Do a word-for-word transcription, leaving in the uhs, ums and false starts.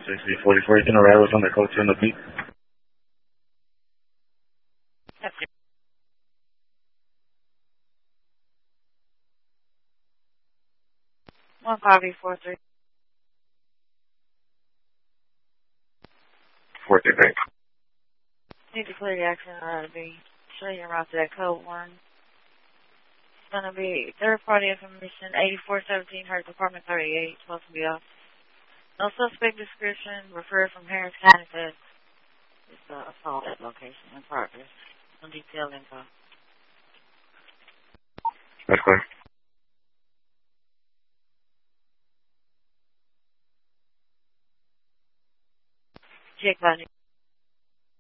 sixty forty-four, you can arrive with on the code two on the beat. One copy, four three. four three, great. Need to clear the accident or to be show you around to that code one. It's gonna be third party information eighty-four seventeen Hertz apartment thirty-eight, supposed to be off. No suspect description, referred from Harris County to it's uh, assault at location in progress. No detailed info. That's clear. Check by